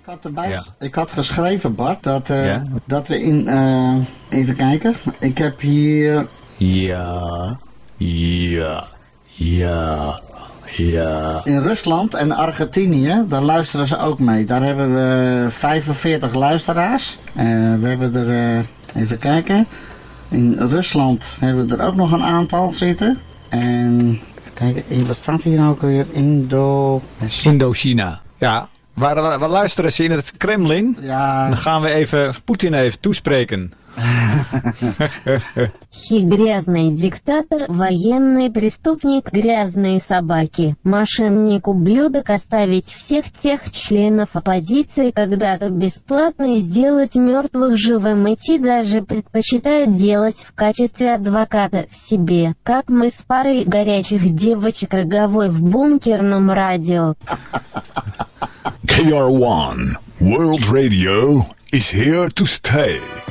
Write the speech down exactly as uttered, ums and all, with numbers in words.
had, erbij, Ja. ik had geschreven, Bart, dat, uh, Ja? dat we in... Uh, even kijken. Ik heb hier... Ja, ja, ja, ja. In Rusland en Argentinië, daar luisteren ze ook mee. Daar hebben we vijfenveertig luisteraars. Uh, we hebben er... Uh, even kijken. In Rusland hebben we er ook nog een aantal zitten. En... Kijk, wat staat hier nou ook weer? Indo... Indochina. Ja, waar, waar luisteren ze in het Kremlin? Ja. Dan gaan we even Poetin even toespreken. Грязный диктатор, военный преступник, грязные собаки, мошенник, ублюдок, оставить всех тех членов оппозиции когда-то бесплатно и сделать мертвых живым, идти даже предпочитают делать в качестве адвоката в себе, как мы с парой горячих девочек роговой в бункерном радио. K R one World Radio is here to stay.